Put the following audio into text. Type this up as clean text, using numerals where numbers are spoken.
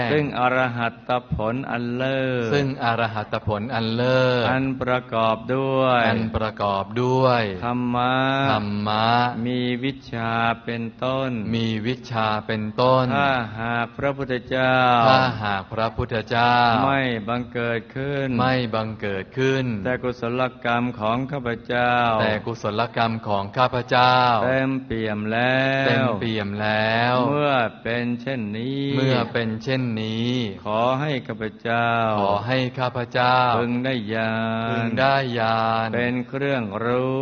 ซึ่งอรหัตผลอันเลิศซึ่งอรหัตผลอันเลิศอันประกอบด้วยธรรมะมีวิชชาเป็นต้นถ้าหากพระพุทธเจ้าไม่บังเกิดขึ้นแต่กุศลกรรมของข้าพเจ้าเต็มเปี่ยมแล้วเมื่อเป็นเช่นนี้ขอให้ข้าพเจ้าพึงได้ญาณเป็นเครื่องรู้